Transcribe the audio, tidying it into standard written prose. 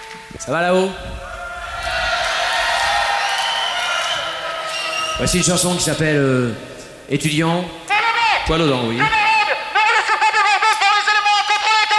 Ça va là-haut? Voici une chanson qui s'appelle Étudiant, poil aux dents, oui.